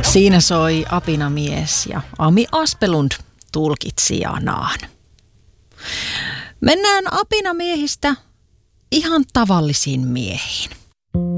Siinä soi Apinamies ja Ami Aspelund tulkitsijanaan. Mennään apinamiehistä ihan tavallisiin miehiin.